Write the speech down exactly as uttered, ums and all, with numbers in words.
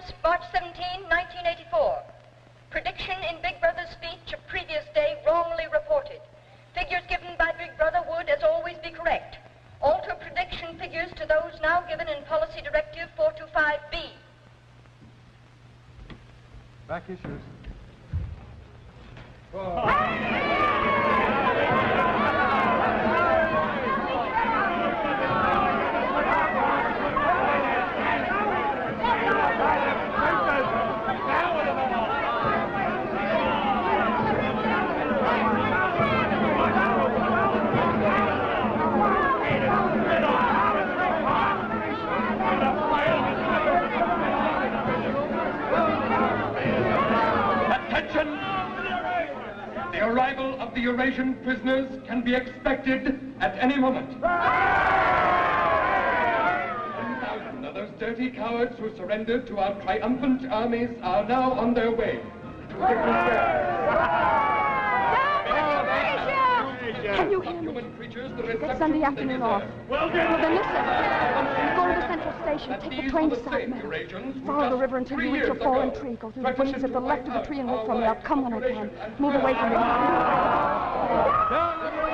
March seventeenth, nineteen eighty-four. Prediction in Big Brother's speech of previous day wrongly reported. Figures given by Big Brother would, as always, be correct. Alter prediction figures to those now given in Policy Directive four two five B. Back issues. The arrival of the Eurasian prisoners can be expected at any moment. Ten thousand of those dirty cowards who surrendered to our triumphant armies are now on their way. Can you hear me? Get Sunday afternoon off. Well, then listen. Go to the central station, take the train to South Meadow. Follow the river until you reach a fallen tree. Go through the bushes at the left of the tree and wait for me. I'll come when I can. Move away from me.